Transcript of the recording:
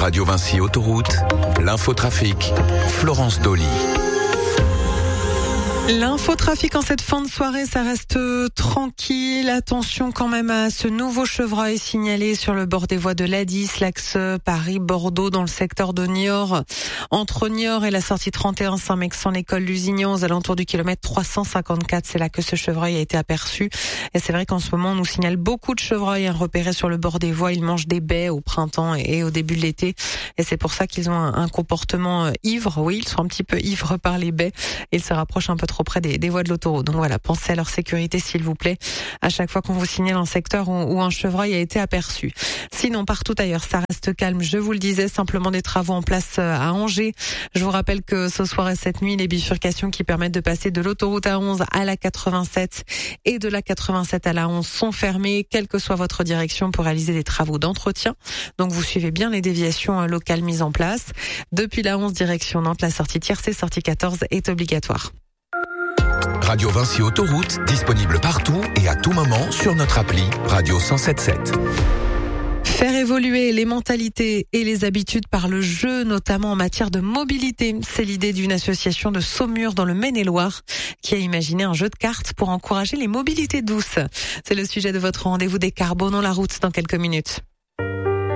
Radio Vinci Autoroute, l'infotrafic, Florence Dolly. L'infotrafic en cette fin de soirée, ça reste tranquille. Attention quand même à ce nouveau chevreuil signalé sur le bord des voies de l'A10, l'axe Paris-Bordeaux dans le secteur de Niort. Entre Niort et la sortie 31 Saint-Mexan, l'école Lusignan, aux alentours du kilomètre 354, c'est là que ce chevreuil a été aperçu. Et c'est vrai qu'en ce moment, on nous signale beaucoup de chevreuils repérés sur le bord des voies. Ils mangent des baies au printemps et au début de l'été. Et c'est pour ça qu'ils ont un comportement ivre. Oui, ils sont un petit peu ivres par les baies. Ils se rapprochent un peu trop près des voies de l'autoroute. Donc voilà, pensez à leur sécurité s'il vous plaît, à chaque fois qu'on vous signale un secteur où un chevreuil a été aperçu. Sinon, partout ailleurs, ça reste calme. Je vous le disais, simplement des travaux en place à Angers. Je vous rappelle que ce soir et cette nuit, les bifurcations qui permettent de passer de l'autoroute A11 à la 87 et de la 87 à la 11 sont fermées, quelle que soit votre direction, pour réaliser des travaux d'entretien. Donc vous suivez bien les déviations locales mises en place. Depuis la 11 direction Nantes, la sortie Tiercé, sortie 14 est obligatoire. Radio Vinci Autoroute, disponible partout et à tout moment sur notre appli Radio 107.7. Faire évoluer les mentalités et les habitudes par le jeu, notamment en matière de mobilité. C'est l'idée d'une association de Saumur dans le Maine-et-Loire qui a imaginé un jeu de cartes pour encourager les mobilités douces. C'est le sujet de votre rendez-vous Décarbonons la route dans quelques minutes.